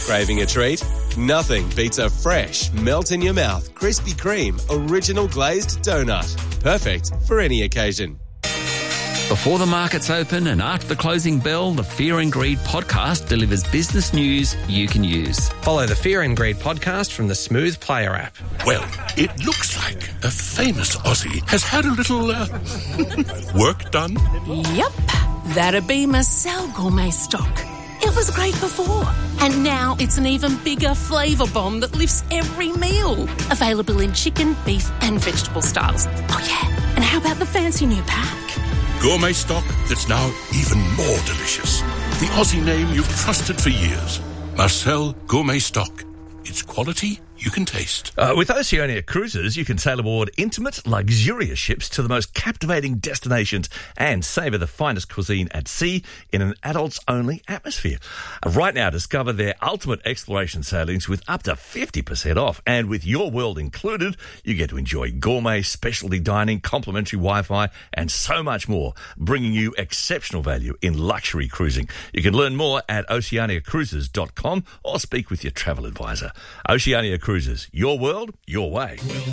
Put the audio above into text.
Craving a treat? Nothing beats a fresh, melt-in-your-mouth Krispy Kreme original glazed donut. Perfect for any occasion. Before the markets open and after the closing bell, the Fear and Greed podcast delivers business news you can use. Follow the Fear and Greed podcast from the Smooth Player app. Well, it looks like a famous Aussie has had a little work done. Yep, that'd be Marcel Gourmet Stock. It was great before, and now it's an even bigger flavour bomb that lifts every meal. Available in chicken, beef and vegetable styles. Oh yeah, and how about the fancy new pack? Gourmet stock that's now even more delicious. The Aussie name you've trusted for years. Marcel Gourmet Stock. It's quality you can taste. With Oceania Cruises, you can sail aboard intimate, luxurious ships to the most captivating destinations and savour the finest cuisine at sea in an adults-only atmosphere. Right now, discover their ultimate exploration sailings with up to 50% off. And with Your World included, you get to enjoy gourmet specialty dining, complimentary Wi-Fi, and so much more, bringing you exceptional value in luxury cruising. You can learn more at oceaniacruises.com or speak with your travel advisor. Oceania Cruises, your world, your way.